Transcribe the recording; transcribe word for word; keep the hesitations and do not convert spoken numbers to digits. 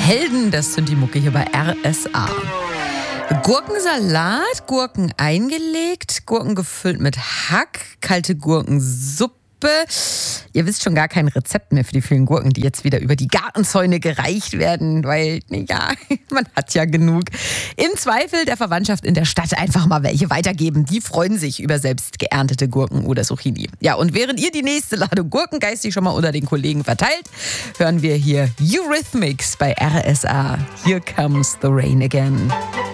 Helden, das sind die Mucke hier bei R S A. Gurkensalat, Gurken eingelegt, Gurken gefüllt mit Hack, kalte Gurkensuppe. Ihr wisst schon gar kein Rezept mehr für die vielen Gurken, die jetzt wieder über die Gartenzäune gereicht werden, weil, ja, man hat ja genug. Im Zweifel der Verwandtschaft in der Stadt einfach mal welche weitergeben. Die freuen sich über selbst geerntete Gurken oder Zucchini. Ja, und während ihr die nächste Ladung Gurken geistig schon mal unter den Kollegen verteilt, hören wir hier Eurythmics bei R S A. Here comes the rain again.